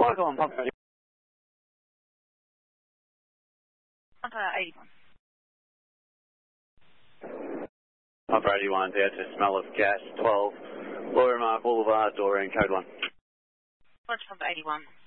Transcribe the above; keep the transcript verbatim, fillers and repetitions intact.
Michael on pump eighty-one. Pump eighty-one. Pump eighty-one, there to smell of gas, twelve, Laurier Boulevard, Doreen, code one. Pump eighty-one.